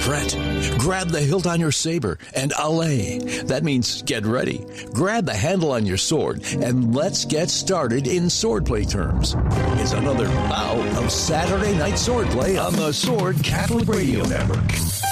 fret. Grab the hilt on your saber and allay. That means get ready. Grab the handle on your sword and let's get started in swordplay terms. It's another bout of Saturday Night Swordplay on the Sword Catholic Radio Network.